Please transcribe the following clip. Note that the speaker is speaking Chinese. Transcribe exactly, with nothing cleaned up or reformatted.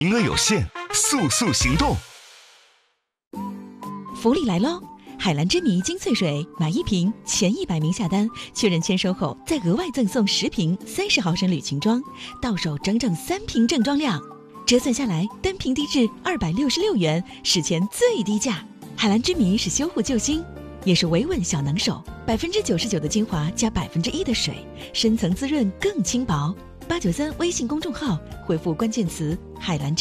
名额有限，速速行动！ 福利来喽！海蓝之谜精粹水买一瓶，前一百名下单确认签收后，再额外赠送十瓶三十毫升铝瓶装，到手整整三瓶正装量，折算下来单瓶低至二百六十六元，史前最低价。海蓝之谜是修护救星，也是维稳小能手，百分之九十九的精华加百分之一的水，深层滋润更轻薄。八九三微信公众号回复关键词海蓝之